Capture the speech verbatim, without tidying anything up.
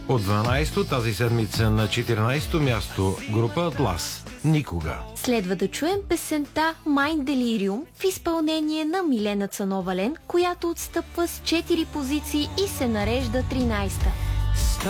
От дванайсето тази седмица на четиринайсето място група Атлас. Никога. Следва да чуем песента Mind Delirium в изпълнение на Милена Цанова-Лен, която отстъпва с четири позиции и се нарежда тринайсета.